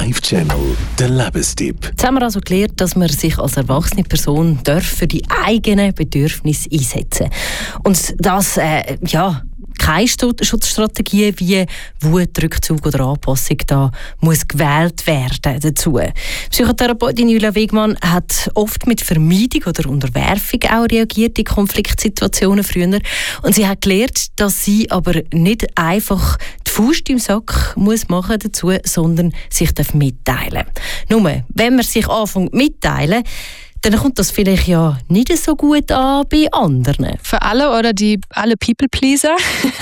Live-Channel, der Lebenstipp. Jetzt haben wir also gelernt, dass man sich als erwachsene Person für die eigenen Bedürfnisse einsetzen darf. Und das, keine Schutzstrategie wie Wut, Rückzug oder Anpassung da muss gewählt werden dazu. Psychotherapeutin Julia Wegmann hat oft mit Vermeidung oder Unterwerfung auch reagiert in Konfliktsituationen früher. Und sie hat gelernt, dass sie aber nicht einfach die Faust im Sack muss machen dazu, sondern sich mitteilen darf. Nur, wenn man sich anfängt mitteilen, dann kommt das vielleicht ja nicht so gut an bei anderen. Für alle oder alle People-Pleaser,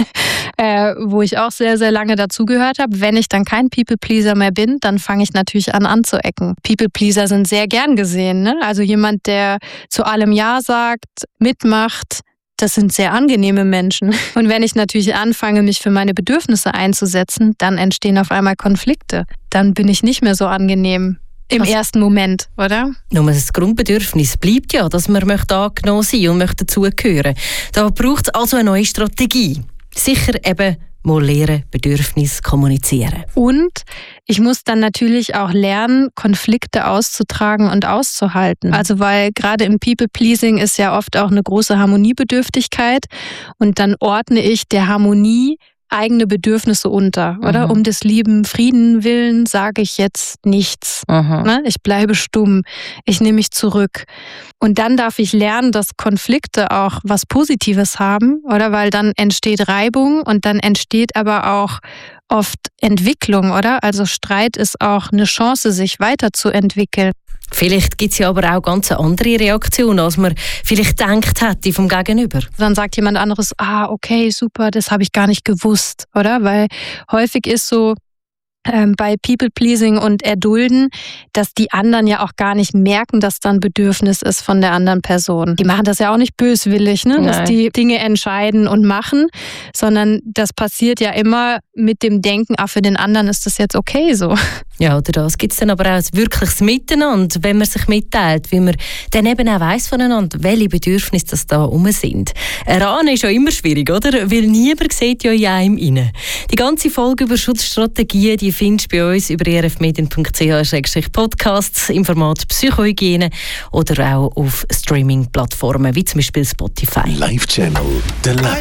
wo ich auch sehr, sehr lange dazugehört habe. Wenn ich dann kein People-Pleaser mehr bin, dann fange ich natürlich an anzuecken. People-Pleaser sind sehr gern gesehen, ne? Also jemand, der zu allem Ja sagt, mitmacht, das sind sehr angenehme Menschen. Und wenn ich natürlich anfange, mich für meine Bedürfnisse einzusetzen, dann entstehen auf einmal Konflikte. Dann bin ich nicht mehr so angenehm. Im ersten Moment, oder? Nur das Grundbedürfnis bleibt ja, dass man angenommen sein und möchte dazugehören. Da braucht es also eine neue Strategie. Sicher eben mal lernen, Bedürfnisse kommunizieren. Und ich muss dann natürlich auch lernen, Konflikte auszutragen und auszuhalten. Also weil gerade im People-Pleasing ist ja oft auch eine große Harmoniebedürftigkeit. Und dann ordne ich der Harmonie eigene Bedürfnisse unter, oder? Um des lieben Frieden willen sage ich jetzt nichts. Ne? Ich bleibe stumm. Ich nehme mich zurück. Und dann darf ich lernen, dass Konflikte auch was Positives haben, oder? Weil dann entsteht Reibung und dann entsteht aber auch oft Entwicklung, oder? Also Streit ist auch eine Chance, sich weiterzuentwickeln. Vielleicht gibt es ja aber auch ganz andere Reaktionen, als man vielleicht gedacht hätte vom Gegenüber. Dann sagt jemand anderes, okay, super, das habe ich gar nicht gewusst, oder? Weil häufig ist so bei People-Pleasing und Erdulden, dass die anderen ja auch gar nicht merken, dass da ein Bedürfnis ist von der anderen Person. Die machen das ja auch nicht böswillig, ne? Dass die Dinge entscheiden und machen, sondern das passiert ja immer mit dem Denken, für den anderen ist das jetzt okay so. Ja, oder das gibt es dann aber auch ein wirkliches Miteinander, wenn man sich mitteilt, weil man dann eben auch weiss voneinander, welche Bedürfnisse das da rum sind. Erahnen ist ja immer schwierig, oder? Weil niemand sieht ja in einem rein. Die ganze Folge über Schutzstrategien, die findest du bei uns über erfmedien.ch/podcasts im Format Psychohygiene oder auch auf Streaming-Plattformen wie zum Beispiel Spotify. Live-Channel, der